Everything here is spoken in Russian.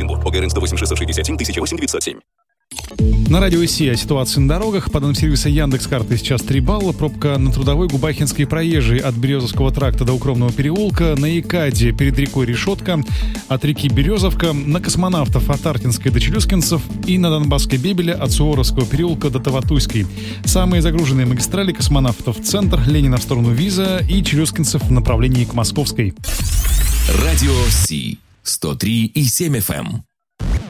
Екатеринбург. ОГРН 108 667 1008 907. На радио СИ о ситуации на дорогах. По данным сервиса Яндекс.Карты сейчас 3 балла. Пробка на Трудовой Губахинской проезжей от Березовского тракта до Укромного переулка. На Екаде перед рекой Решетка. От реки Березовка. На Космонавтов от Артинской до Челюскинцев. И на Донбасской Бебеля от Суворовского переулка до Таватуйской. Самые загруженные магистрали: Космонавтов в центр, Ленина в сторону Виза и Челюскинцев в направлении к Московской. Радио СИ 103,7 FM.